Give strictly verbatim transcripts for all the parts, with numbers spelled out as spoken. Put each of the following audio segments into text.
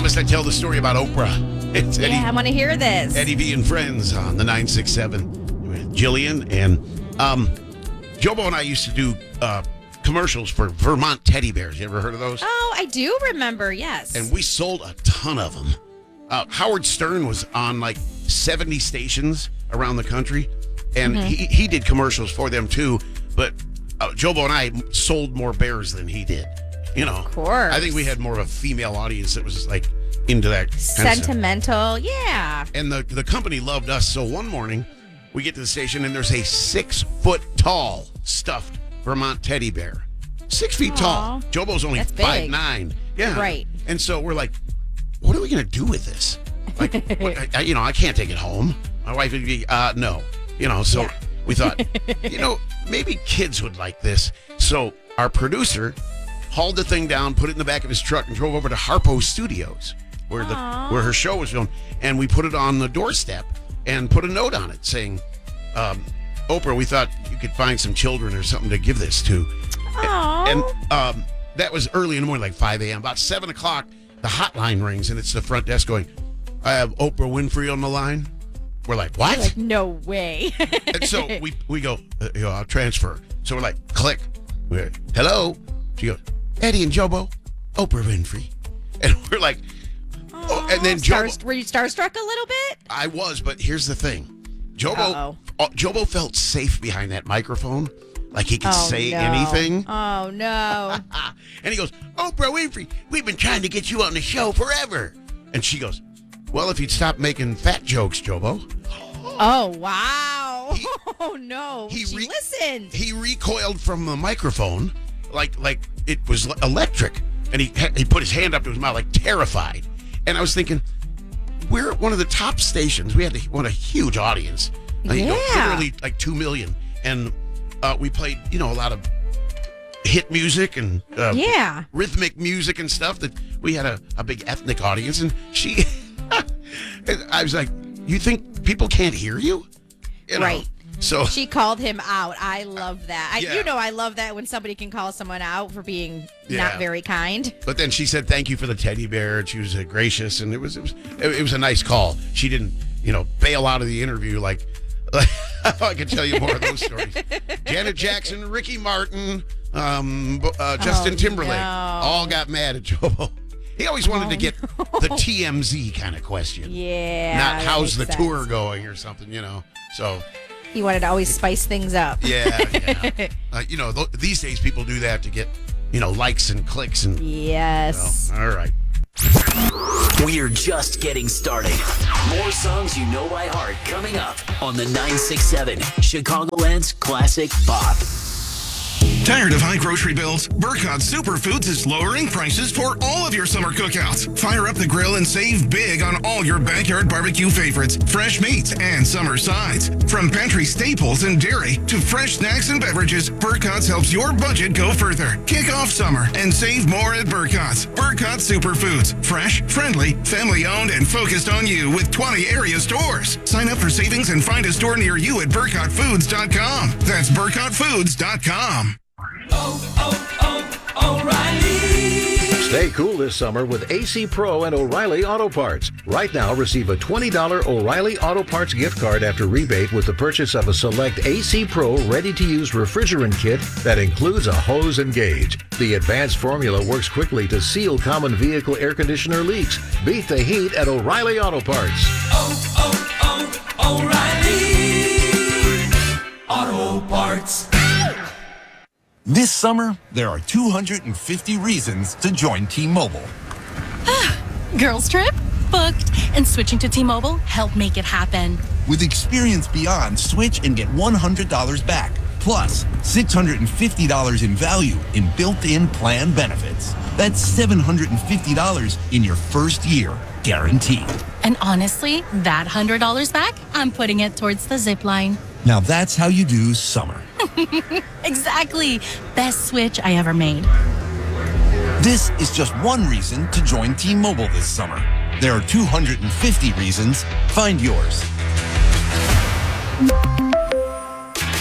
promised I'd tell the story about Oprah. It's Eddie, yeah, I want to hear this. Eddie V and Friends on the nine six seven with Jillian. And um, Jobo and I used to do uh, commercials for Vermont teddy bears. You ever heard of those? Oh, I do remember, yes. And we sold a ton of them. Uh, Howard Stern was on like seventy stations around the country, and mm-hmm. he, he did commercials for them too. But uh, Jobo and I sold more bears than he did. You know, of course. I think we had more of a female audience that was like into that kind sentimental, yeah. And the the company loved us. So one morning, we get to the station and there's a six foot tall stuffed Vermont teddy bear, six feet Aww. tall. Jobo's only That's five big. nine. Yeah, right. And so we're like, what are we gonna do with this? Like, what, I, you know, I can't take it home. My wife would be, uh, no. You know, so yeah. we thought, you know, maybe kids would like this. So our producer hauled the thing down, put it in the back of his truck, and drove over to Harpo Studios, where Aww. the where her show was filmed, and we put it on the doorstep and put a note on it saying, um, "Oprah, we thought you could find some children or something to give this to." Aww. And um, that was early in the morning, like five a.m. About seven o'clock, the hotline rings, and it's the front desk going, "I have Oprah Winfrey on the line." We're like, "What?" Like, no way. And so we we go, uh, you know, I'll transfer. So we're like, click. We're, hello. She goes, Eddie and Jobo, Oprah Winfrey. And we're like, Aww, oh, and then star, Jobo. Were you starstruck a little bit? I was, but here's the thing. Jobo, Uh-oh. uh, Jobo felt safe behind that microphone. Like he could oh, say no. anything. Oh, no. And he goes, Oprah Winfrey, we've been trying to get you on the show forever. And she goes, well, if you'd stop making fat jokes, Jobo. Oh, wow. He, oh, no. He she re- listened. He recoiled from the microphone like like it was electric. And he he put his hand up to his mouth like terrified. And I was thinking, we're at one of the top stations. We had a, one a huge audience. Yeah. Uh, you know, literally like two million. And uh, we played, you know, a lot of hit music and uh, yeah. rhythmic music and stuff that we had a, a big ethnic audience. And she, I was like, you think people can't hear you? you know? Right. So she called him out. I love that. I, yeah. You know I love that when somebody can call someone out for being yeah. not very kind. But then she said thank you for the teddy bear. And she was uh, gracious, and it was it was it was a nice call. She didn't, you know, bail out of the interview like. like I could tell you more of those stories. Janet Jackson, Ricky Martin, um, uh, Justin oh, Timberlake, no. all got mad at Jobo. He always wanted oh, to get no. the T M Z kind of question. Yeah. Not how's the sense. tour going or something, you know. So he wanted to always spice things up. Yeah, yeah. uh, you know, th- these days people do that to get, you know, likes and clicks and. Yes. Well, all right. We're just getting started. More songs you know by heart coming up on the nine six seven Chicagoland's Classic Pop. Tired of high grocery bills? Burkott Superfoods is lowering prices for all of your summer cookouts. Fire up the grill and save big on all your backyard barbecue favorites, fresh meats, and summer sides. From pantry staples and dairy to fresh snacks and beverages, Burkott's helps your budget go further. Kick off summer and save more at Burkott's. Burkott Superfoods. Fresh, friendly, family-owned, and focused on you with twenty area stores. Sign up for savings and find a store near you at burkott foods dot com. That's burkott foods dot com. Oh, oh, O'Reilly. Stay cool this summer with A C Pro and O'Reilly Auto Parts. Right now, receive a twenty dollars O'Reilly Auto Parts gift card after rebate with the purchase of a select A C Pro ready-to-use refrigerant kit that includes a hose and gauge. The advanced formula works quickly to seal common vehicle air conditioner leaks. Beat the heat at O'Reilly Auto Parts. Oh, oh, oh, O'Reilly Auto Parts. This summer, there are two hundred fifty reasons to join T-Mobile. Girls trip? Booked. And switching to T-Mobile helped make it happen. With Experience Beyond, switch and get one hundred dollars back. Plus, six hundred fifty dollars in value in built-in plan benefits. That's seven hundred fifty dollars in your first year, guaranteed. And honestly, that one hundred dollars back, I'm putting it towards the zip line. Now that's how you do summer. Exactly. Best switch I ever made. This is just one reason to join T-Mobile this summer. There are two hundred fifty reasons. Find yours.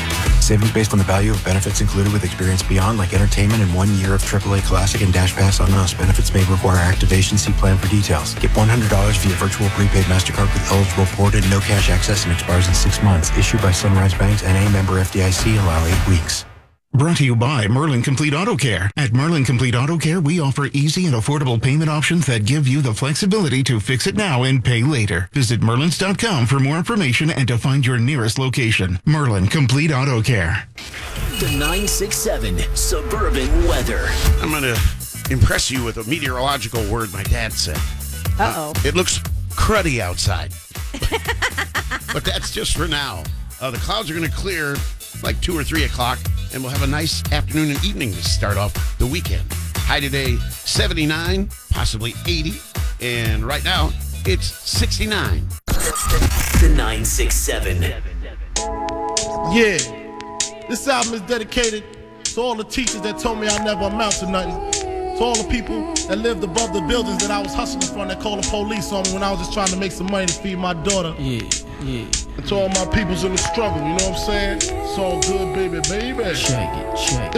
Savings based on the value of benefits included with Experience Beyond, like entertainment and one year of triple A Classic and Dash Pass on us. Benefits may require activation. See plan for details. Get one hundred dollars via virtual prepaid MasterCard with eligible port and no cash access and expires in six months. Issued by Sunrise Banks and a member F D I C. Allow eight weeks. Brought to you by Merlin Complete Auto Care. At Merlin Complete Auto Care, we offer easy and affordable payment options that give you the flexibility to fix it now and pay later. Visit merlins dot com for more information and to find your nearest location. Merlin Complete Auto Care. The nine six seven Suburban Weather. I'm going to impress you with a meteorological word my dad said. Uh-oh. Uh, it looks cruddy outside. But that's just for now. Uh, the clouds are going to clear like two or three o'clock, and we'll have a nice afternoon and evening to start off the weekend. High today, seventy-nine, possibly eighty, and right now, it's sixty-nine. The nine six seven. Yeah, this album is dedicated to all the teachers that told me I never amount to nothing. To all the people that lived above the buildings that I was hustling from that called the police on me when I was just trying to make some money to feed my daughter. Yeah, yeah. And to all my peoples in the struggle, you know what I'm saying? It's all good, baby, baby. Check it, check it.